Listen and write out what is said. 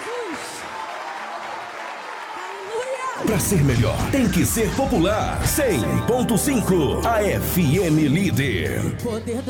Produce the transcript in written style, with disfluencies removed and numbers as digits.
Pra ser melhor, tem que ser popular. 100.5, a FM Líder.